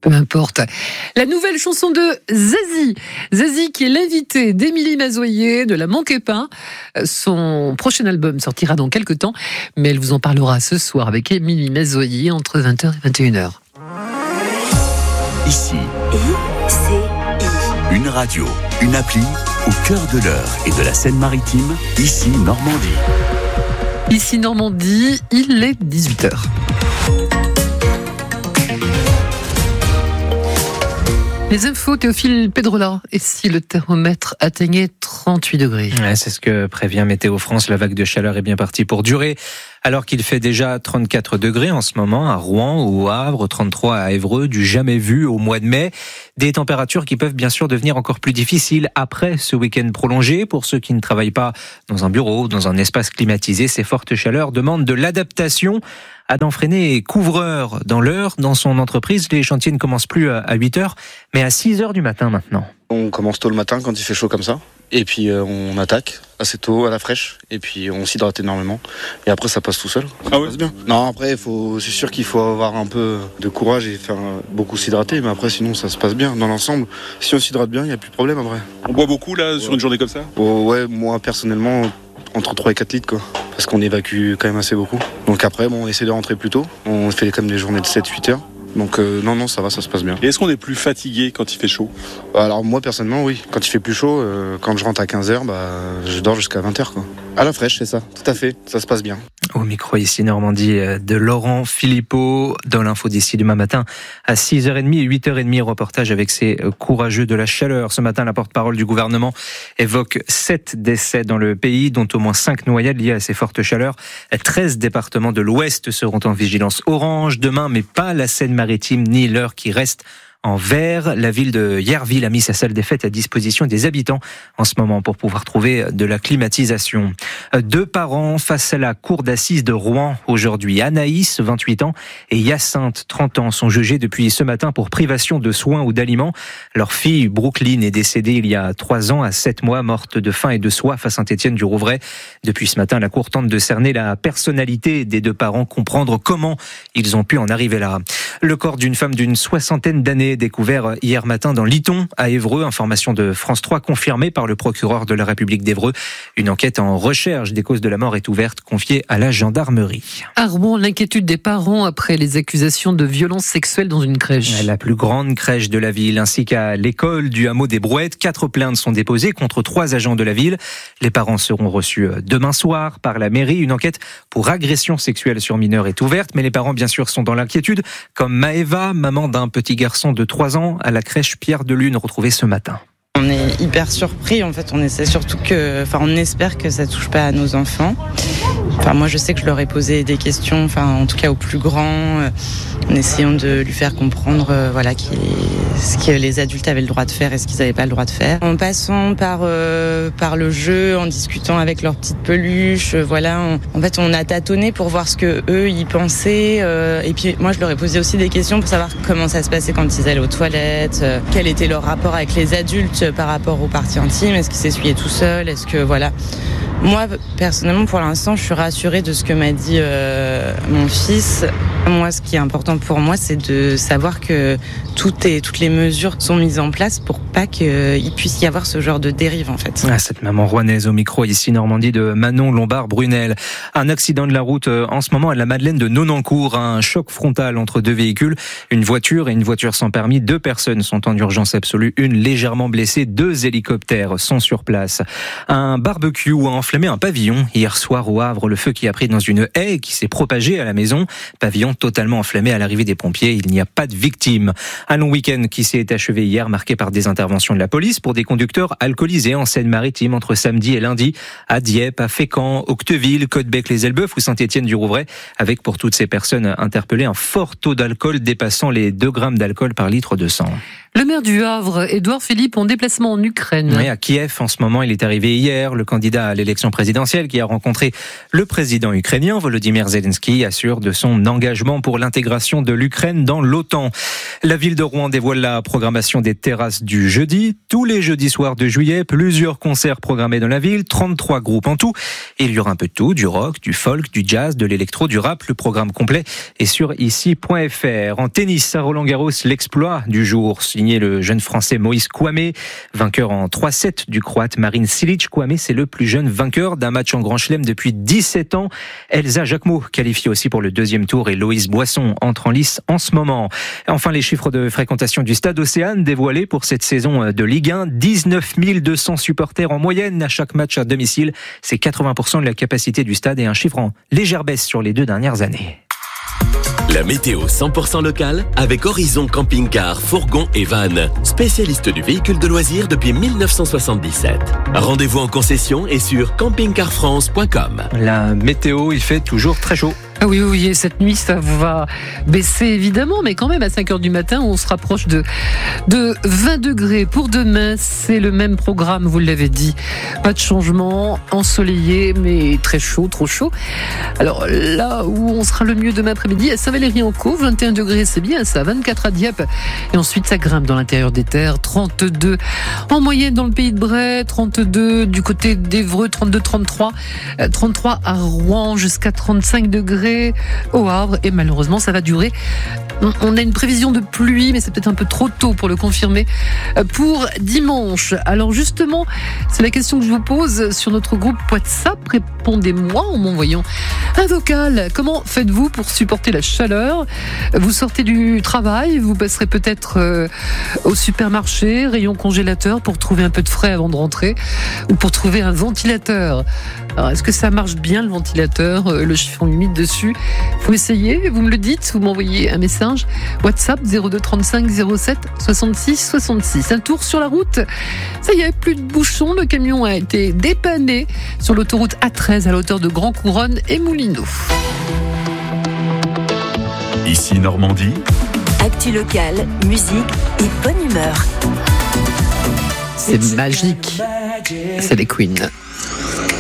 Peu importe. La nouvelle chanson de Zazie. Zazie qui est l'invitée d'Émilie Mazoyer, ne la manquez pas. Son prochain album sortira dans quelques temps, mais elle vous en parlera ce soir avec Émilie Mazoyer entre 20h et 21h. Ici, une radio, une appli au cœur de l'Eure et de la Seine-Maritime, ici Normandie. Ici Normandie, il est 18h. Les infos, Théophile Pedrola. Et si le thermomètre atteignait 38 degrés ? C'est ce que prévient Météo France. La vague de chaleur est bien partie pour durer. Alors qu'il fait déjà 34 degrés en ce moment à Rouen ou au Havre, 33 à Évreux, du jamais vu au mois de mai. Des températures qui peuvent bien sûr devenir encore plus difficiles après ce week-end prolongé. Pour ceux qui ne travaillent pas dans un bureau, dans un espace climatisé, ces fortes chaleurs demandent de l'adaptation. Adam Freinet est couvreur dans l'Eure. Dans son entreprise, les chantiers ne commencent plus à 8h, mais à 6h du matin maintenant. On commence tôt le matin quand il fait chaud comme ça. Et puis on attaque assez tôt à la fraîche. Et puis on s'hydrate énormément. Et après ça passe tout seul. Ah ouais. Ça passe bien. Non, après c'est sûr qu'il faut avoir un peu de courage et faire beaucoup s'hydrater. Mais après sinon ça se passe bien dans l'ensemble. Si on s'hydrate bien, il n'y a plus de problème après. On boit beaucoup là sur une journée comme ça ? Ouais, moi personnellement, entre 3 et 4 litres quoi. Parce qu'on évacue quand même assez beaucoup. Donc après, on essaie de rentrer plus tôt. On fait comme des journées de 7-8 heures. Donc non, ça va, ça se passe bien. Et est-ce qu'on est plus fatigué quand il fait chaud ? Alors moi personnellement, oui. Quand il fait plus chaud, quand je rentre à 15h, je dors jusqu'à 20h quoi. À la fraîche, c'est ça, tout à fait, ça se passe bien. Au micro ici Normandie de Laurent Philippot dans l'info d'ici demain matin à 6h30 et 8h30, reportage avec ces courageux de la chaleur. Ce matin, la porte-parole du gouvernement évoque 7 décès dans le pays, dont au moins 5 noyades liées à ces fortes chaleurs. 13 départements de l'Ouest seront en vigilance orange demain, mais pas la Seine-Maritime ni l'Eure qui reste en vert. La ville de Yerville a mis sa salle des fêtes à disposition des habitants en ce moment pour pouvoir trouver de la climatisation. 2 parents face à la cour d'assises de Rouen aujourd'hui. Anaïs, 28 ans, et Hyacinthe, 30 ans, sont jugés depuis ce matin pour privation de soins ou d'aliments. Leur fille, Brooklyn, est décédée il y a 3 ans à 7 mois, morte de faim et de soif à Saint-Étienne-du-Rouvray. Depuis ce matin, la cour tente de cerner la personnalité des 2 parents, comprendre comment ils ont pu en arriver là. Le corps d'une femme d'une 60aine d'années découvert hier matin dans l'Iton à Évreux. Information de France 3 confirmée par le procureur de la République d'Évreux. Une enquête en recherche des causes de la mort est ouverte, confiée à la gendarmerie. À Rouen, l'inquiétude des parents après les accusations de violences sexuelles dans une crèche. La plus grande crèche de la ville ainsi qu'à l'école du hameau des Brouettes. 4 plaintes sont déposées contre 3 agents de la ville. Les parents seront reçus demain soir par la mairie. Une enquête pour agression sexuelle sur mineurs est ouverte, mais les parents bien sûr sont dans l'inquiétude, comme Maëva, maman d'un petit garçon de 3 ans à la crèche Pierre de Lune, retrouvée ce matin. On est hyper surpris, en fait, on essaie surtout on espère que ça touche pas à nos enfants. Moi je sais que je leur ai posé des questions, en tout cas au plus grand, en essayant de lui faire comprendre ce que les adultes avaient le droit de faire et ce qu'ils n'avaient pas le droit de faire. En passant par le jeu, en discutant avec leurs petites peluches, on a tâtonné pour voir ce que eux ils pensaient. Et puis moi je leur ai posé aussi des questions pour savoir comment ça se passait quand ils allaient aux toilettes, quel était leur rapport avec les adultes par rapport aux parties intimes, est-ce qu'ils s'essuyaient tout seuls, Moi, personnellement, pour l'instant, je suis rassurée de ce que m'a dit mon fils. Moi, ce qui est important pour moi, c'est de savoir que toutes les mesures sont mises en place pour pas qu'il puisse y avoir ce genre de dérive, en fait. Cette maman rouennaise au micro, ici Normandie, de Manon Lombard-Brunel. Un accident de la route en ce moment à la Madeleine de Nonancourt. Un choc frontal entre 2 véhicules, une voiture et une voiture sans permis. 2 personnes sont en urgence absolue, une légèrement blessée. 2 hélicoptères sont sur place. Un barbecue a enflammé un pavillon hier soir au Havre. Le feu qui a pris dans une haie et qui s'est propagé à la maison. Pavillon totalement enflammé à l'arrivée des pompiers. Il n'y a pas de victimes. Un long week-end qui s'est achevé hier, marqué par des interventions de la police pour des conducteurs alcoolisés en Seine-Maritime entre samedi et lundi à Dieppe, à Fécamp, Octeville, Côte-Bec-les-Elbeuf ou Saint-Étienne-du-Rouvray, avec pour toutes ces personnes interpellées un fort taux d'alcool dépassant les 2 grammes d'alcool par litre de sang. Le maire du Havre, Édouard Philippe, en déplacement en Ukraine. Oui, à Kiev, en ce moment, il est arrivé hier. Le candidat à l'élection présidentielle qui a rencontré le président ukrainien, Volodymyr Zelensky, assure de son engagement pour l'intégration de l'Ukraine dans l'OTAN. La ville de Rouen dévoile la programmation des terrasses du jeudi. Tous les jeudis soirs de juillet, plusieurs concerts programmés dans la ville, 33 groupes en tout. Et il y aura un peu de tout, du rock, du folk, du jazz, de l'électro, du rap. Le programme complet est sur ici.fr. En tennis, à Roland-Garros, l'exploit du jour, signé le jeune français Moïse Kouamé, vainqueur en 3-7 du croate Marin Cilic. Kouamé, c'est le plus jeune vainqueur d'un match en Grand Chelem depuis 17 ans. Elsa Jacquemot, qualifiée aussi pour le deuxième tour, et Loïs Boisson entre en lice en ce moment. Enfin, les chiffres de fréquentation du stade Océane dévoilés pour cette saison de Ligue 1. 19 200 supporters en moyenne à chaque match à domicile. C'est 80% de la capacité du stade et un chiffre en légère baisse sur les 2 dernières années. La météo 100% locale avec Horizon Camping-Car, Fourgon et Van, spécialiste du véhicule de loisirs depuis 1977. Rendez-vous en concession et sur campingcarfrance.com. La météo, il fait toujours très chaud. Ah oui, et cette nuit, ça va baisser évidemment, mais quand même à 5h du matin, on se rapproche de 20 degrés. Pour demain, c'est le même programme, vous l'avez dit. Pas de changement, ensoleillé, mais très chaud, trop chaud. Alors là où on sera le mieux demain après-midi, à Saint-Valery-en-Caux, 21 degrés, c'est bien ça, 24 à Dieppe. Et ensuite, ça grimpe dans l'intérieur des terres, 32 en moyenne dans le pays de Bray, 32 du côté d'Évreux, 32, 33 à Rouen, jusqu'à 35 degrés au Havre, et malheureusement ça va durer. On a une prévision de pluie, mais c'est peut-être un peu trop tôt pour le confirmer pour dimanche. Alors justement, c'est la question que je vous pose sur notre groupe WhatsApp. Répondez-moi en m'envoyant un vocal. Comment faites-vous pour supporter la chaleur ? Vous sortez du travail, vous passerez peut-être au supermarché, rayon congélateur, pour trouver un peu de frais avant de rentrer, ou pour trouver un ventilateur. Alors, est-ce que ça marche bien le ventilateur, le chiffon humide dessus ? Faut essayer, vous me le dites, vous m'envoyez un message WhatsApp 02 35 07 66 66. Un tour sur la route, ça y est, plus de bouchons, le camion a été dépanné sur l'autoroute A13 à la hauteur de Grand Couronne et Moulineau. Ici Normandie. Actu locale, musique et bonne humeur. C'est magique, c'est les Queens.